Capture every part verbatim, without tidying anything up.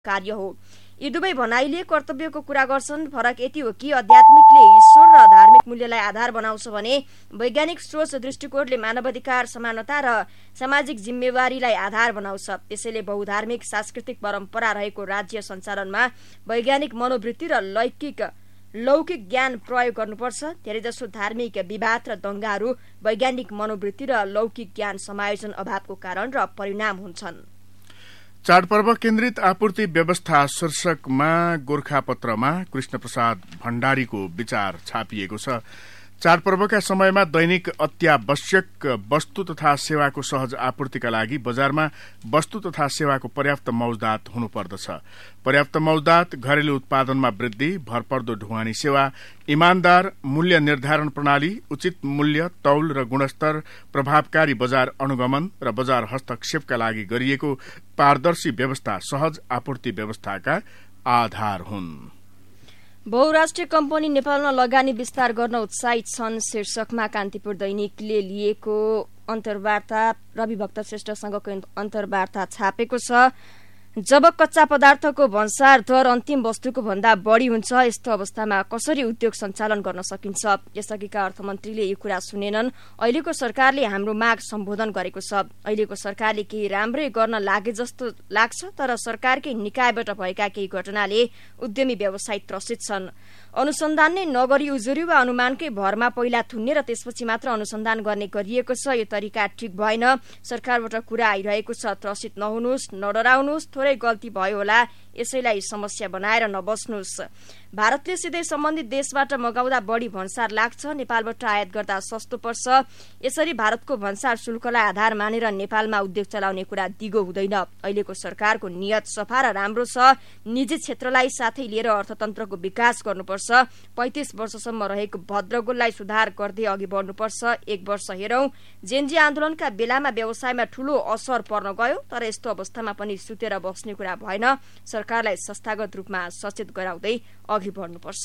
कार्य हो। यी दुवै भनाइले कर्तव्यको कुरा गर्छन्। फरक यति हो कि आध्यात्मिकले ईश्वर र धार्मिक मूल्यलाई आधार बनाउँछ भने वैज्ञानिक सोच दृष्टिकोणले मानवाधिकार, समानता र सामाजिक जिम्मेवारीलाई आधार बनाउँछ। त्यसैले बहुधार्मिक सांस्कृतिक परम्परा रहेको राज्य सञ्चालनमा वैज्ञानिक मनोवृत्ति र लौकिक लौकिक ज्ञान प्रयोग गर्नुपर्छ। धेरैजसो धार्मिक विवाद र दंगाहरू वैज्ञानिक मनोवृत्ति र लौकिक ज्ञान समायोजन अभावको कारण र परिणाम हुन्छन्। चाडपर्व केन्द्रित आपूर्ति व्यवस्था शीर्षकमा गोरखापत्रमा कृष्णप्रसाद भण्डारीको विचार छापिएको छ। चाडपर्वका समयमा दैनिक अत्यावश्यक वस्तु तथा सेवाको सहज आपूर्तिका लागि बजारमा वस्तु तथा सेवाको पर्याप्त मौजदात हुनुपर्दछ। पर्याप्त मौजदात, घरेलु उत्पादनमा वृद्धि, भरपर्दो ढुवानी सेवा, इमानदार मूल्य निर्धारण प्रणाली, उचित मूल्य, तौल र गुणस्तर, प्रभावकारी बजार अनुगमन र बजार हस्तक्षेपका लागि गरिएको पारदर्शी व्यवस्था सहज आपूर्ति व्यवस्थाका आधार हुन्। बहुराष्ट्रिय कम्पनी नेपालमा लगानी विस्तार गर्न उत्साहित छन् शीर्षकमा कान्तिपुर दैनिकले लिएको अन्तर्वार्ता रविभक्त श्रेष्ठसँगको अन्तर्वार्ता छापेको छ। जब कच्चा पदार्थको भन्सार दर अन्तिम वस्तुको भन्दा बढ़ी हुन्छ, यस्तो अवस्थामा कसरी उद्योग सञ्चालन गर्न सकिन्छ? यसअघिका अर्थमन्त्रीले यो कुरा सुनेनन्। अहिलेको सरकारले हाम्रो माग सम्बोधन गरेको छ। अहिलेको सरकारले केही राम्रै गर्न लागे जस्तो लाग्छ, तर सरकारकै निकायबाट भएका केही घटनाले उद्यमी व्यवसायी त्रसित छन्। अनुसन्धान नै नगरी उजुरी वा अनुमानकै भरमा पहिला थुन्ने र त्यसपछि मात्र अनुसन्धान गर्ने गरिएको छ। यो तरिका ठिक भएन। सरकारबाट कुरा आइरहेको छ, त्रसित नहुनुहोस्, नडराउनुहोस्, थोरै गल्ती भयो होला, यसैलाई समस्या बनाएर नबस्नुहोस्। भारतले सिधै सम्बन्धित देशबाट मगाउँदा बढ़ी भन्सार लाग्छ, नेपालबाट आयात गर्दा सस्तो पर्छ। यसरी भारतको भन्सार शुल्कलाई आधार मानेर नेपालमा उद्योग चलाउने कुरा दिगो हुँदैन। अहिलेको सरकारको नियत सफा र राम्रो छ। निजी क्षेत्रलाई साथै लिएर अर्थतन्त्रको विकास गर्नुपर्छ। पैंतिस वर्षसम्म रहेको भद्रगोललाई सुधार गर्दै अघि बढ्नुपर्छ। एक वर्ष हेरौं, जेनजी आन्दोलनका बेलामा व्यवसायमा ठूलो असर पर्न गयो, तर यस्तो अवस्थामा पनि सुतेर बस्ने कुरा भएन। सरकारलाई संस्थागत रूपमा सचेत गराउँदै अघि बढ्नुपर्छ।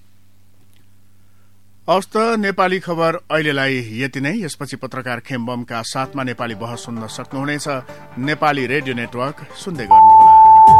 हवस् त, नेपाली खबर अहिलेलाई यति नै। यसपछि पत्रकार खेम्बमका साथमा नेपाली बहस सुन्न सक्नुहुनेछ। नेपाली रेडियो नेटवर्क सुन्दै गर्नुहोला।